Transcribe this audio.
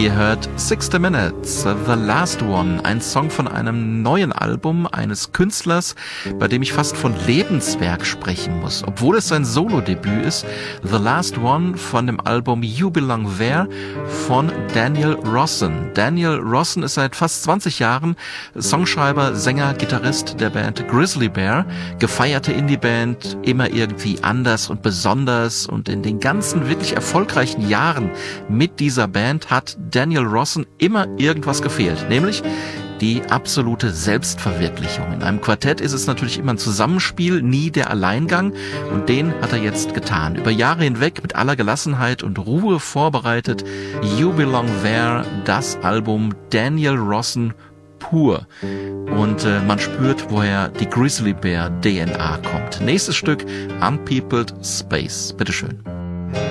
Ihr hört 60 Minutes, The Last One, ein Song von einem neuen Album eines Künstlers, bei dem ich fast von Lebenswerk sprechen muss, obwohl es sein Solo-Debüt ist. The Last One von dem Album You Belong There von Daniel Rosson. Daniel Rosson ist seit fast 20 Jahren Songschreiber, Sänger, Gitarrist der Band Grizzly Bear, gefeierte Indie-Band, immer irgendwie anders und besonders, und in den ganzen wirklich erfolgreichen Jahren mit dieser Band hat Daniel Rosson immer irgendwas gefehlt, nämlich die absolute Selbstverwirklichung. In einem Quartett ist es natürlich immer ein Zusammenspiel, nie der Alleingang, und den hat er jetzt getan. Über Jahre hinweg mit aller Gelassenheit und Ruhe vorbereitet. You Belong There, das Album Daniel Rosson pur. Und man spürt, woher die Grizzly Bear DNA kommt. Nächstes Stück, Unpeopled Space. Bitteschön.